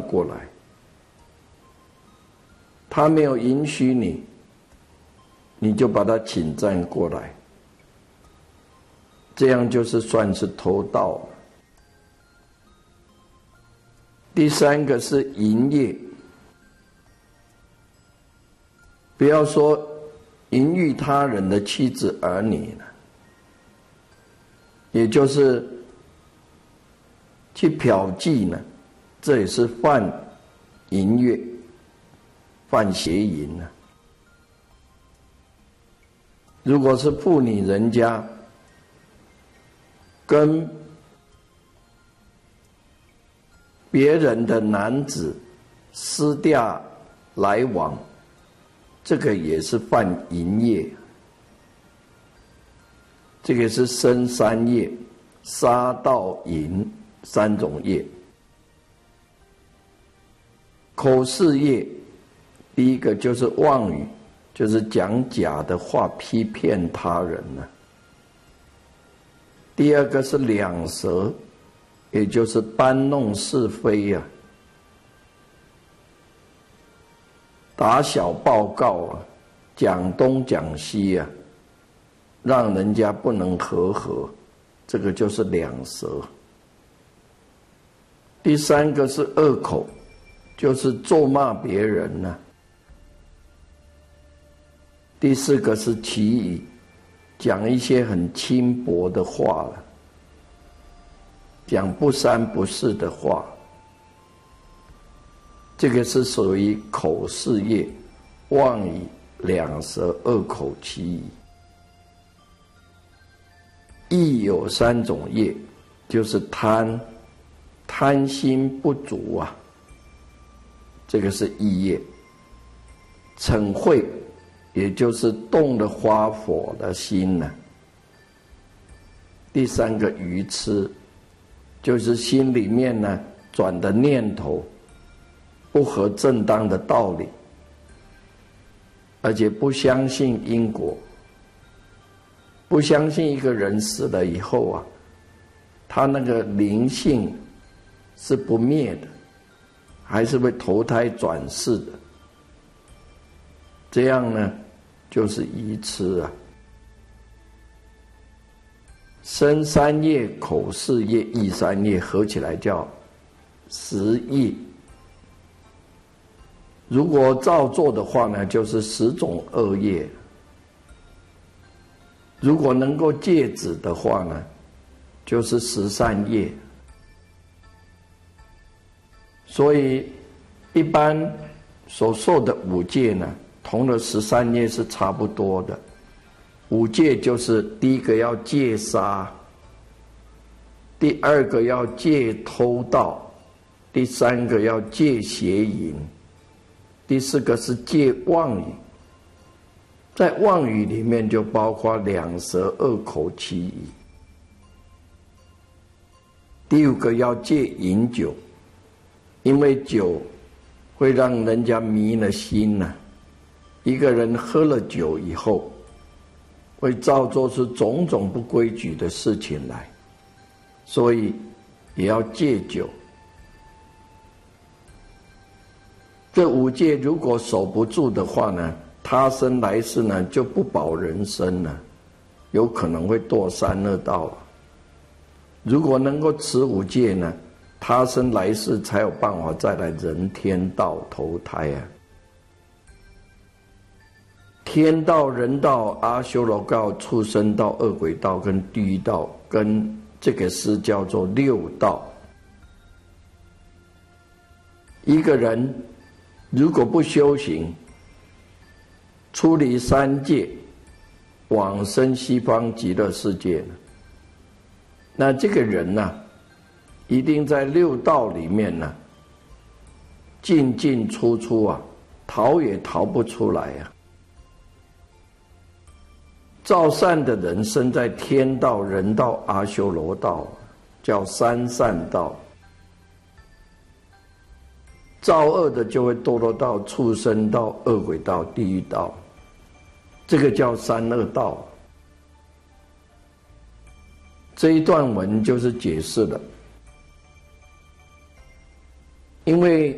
过来，他没有允许你，你就把他请占过来，这样就是算是偷盗了。第三个是淫业，不要说淫欲他人的妻子儿女了，也就是去嫖妓呢，这也是犯淫乐、犯邪淫了。如果是妇女人家跟别人的男子私下来往，这个也是犯淫业。这个是生三业，杀盗淫三种业。口是业，第一个就是妄语，就是讲假的话批骗他人了。第二个是两舌，也就是搬弄是非啊，打小报告啊，讲东讲西啊，让人家不能和合，这个就是两舌。第三个是恶口，就是咒骂别人啊。第四个是绮语，讲一些很轻薄的话了，讲不三不四的话，这个是属于口是业，妄语、两舌、恶口、绮语。亦有三种业，就是贪心不足啊，这个是意业。嗔恚，也就是动了花火的心呢。第三个愚痴，就是心里面呢转的念头不合正当的道理，而且不相信因果，不相信一个人死了以后啊，他那个灵性是不灭的，还是会投胎转世的。这样呢，就是愚痴啊。身三业、口四业、意三业合起来叫10业。如果照做的话呢，就是10种恶业。如果能够戒止的话呢，就是13业。所以一般所受的5戒呢，同了13业是差不多的。5戒就是第一个要戒杀，第二个要戒偷盗，第三个要戒邪淫，第四个是戒妄语。在妄语里面就包括两舌、恶口、绮语。第五个要戒饮酒，因为酒会让人家迷了心呐。一个人喝了酒以后，会造作出种种不规矩的事情来，所以也要戒酒。这5戒如果守不住的话呢，他生来世呢就不保人生了，有可能会堕三恶道。如果能够持5戒呢，他生来世才有办法再来人天道投胎啊。天道、人道、阿修罗道、畜生道、恶鬼道跟地狱道，跟这个诗叫做6道。一个人如果不修行，出离3界，往生西方极乐世界呢，那这个人呢，一定在6道里面呢，进进出出啊，逃也逃不出来啊。造善的人生在天道、人道、阿修罗道，叫三善道；造恶的就会堕落到畜生道、恶鬼道、地狱道，这个叫三恶道。这一段文就是解释了，因为